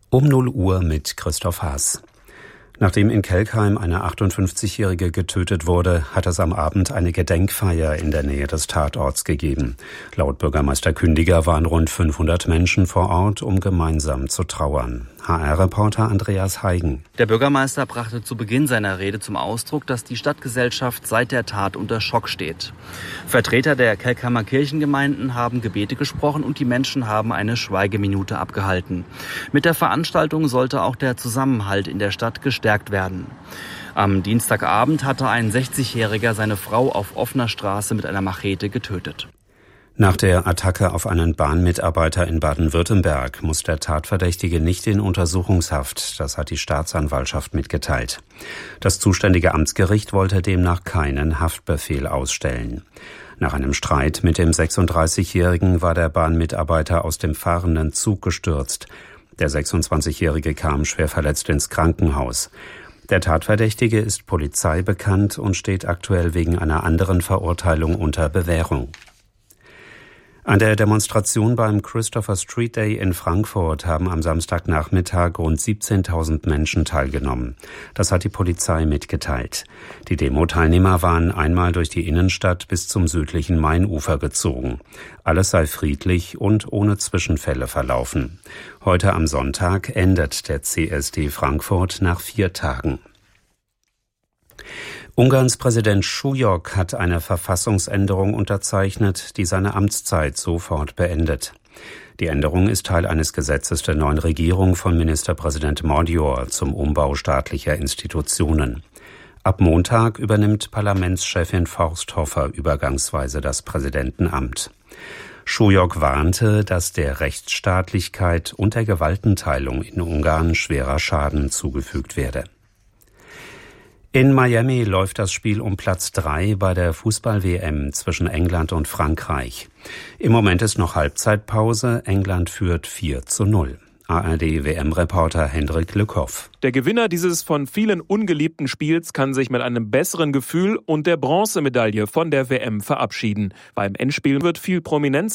Um 0 Uhr mit Christoph Haas. Nachdem in Kelkheim eine 58-Jährige getötet wurde, hat es am Abend eine Gedenkfeier in der Nähe des Tatorts gegeben. Laut Bürgermeister Kündiger waren rund 500 Menschen vor Ort, um gemeinsam zu trauern. HR-Reporter Andreas Heigen. Der Bürgermeister brachte zu Beginn seiner Rede zum Ausdruck, dass die Stadtgesellschaft seit der Tat unter Schock steht. Vertreter der Kelkheimer Kirchengemeinden haben Gebete gesprochen und die Menschen haben eine Schweigeminute abgehalten. Mit der Veranstaltung sollte auch der Zusammenhalt in der Stadt gestärkt werden. Am Dienstagabend hatte ein 60-Jähriger seine Frau auf offener Straße mit einer Machete getötet. Nach der Attacke auf einen Bahnmitarbeiter in Baden-Württemberg muss der Tatverdächtige nicht in Untersuchungshaft. Das hat die Staatsanwaltschaft mitgeteilt. Das zuständige Amtsgericht wollte demnach keinen Haftbefehl ausstellen. Nach einem Streit mit dem 36-Jährigen war der Bahnmitarbeiter aus dem fahrenden Zug gestürzt. Der 26-Jährige kam schwer verletzt ins Krankenhaus. Der Tatverdächtige ist Polizei bekannt und steht aktuell wegen einer anderen Verurteilung unter Bewährung. An der Demonstration beim Christopher Street Day in Frankfurt haben am Samstagnachmittag rund 17.000 Menschen teilgenommen. Das hat die Polizei mitgeteilt. Die Demo-Teilnehmer waren einmal durch die Innenstadt bis zum südlichen Mainufer gezogen. Alles sei friedlich und ohne Zwischenfälle verlaufen. Heute am Sonntag endet der CSD Frankfurt nach 4 Tagen. Ungarns Präsident Schujok hat eine Verfassungsänderung unterzeichnet, die seine Amtszeit sofort beendet. Die Änderung ist Teil eines Gesetzes der neuen Regierung von Ministerpräsident Magyar zum Umbau staatlicher Institutionen. Ab Montag übernimmt Parlamentschefin Forsthofer übergangsweise das Präsidentenamt. Schujok warnte, dass der Rechtsstaatlichkeit und der Gewaltenteilung in Ungarn schwerer Schaden zugefügt werde. In Miami läuft das Spiel um Platz 3 bei der Fußball-WM zwischen England und Frankreich. Im Moment ist noch Halbzeitpause. England führt 4:0. ARD-WM-Reporter Hendrik Lückhoff. Der Gewinner dieses von vielen ungeliebten Spiels kann sich mit einem besseren Gefühl und der Bronzemedaille von der WM verabschieden. Beim Endspiel wird viel Prominenz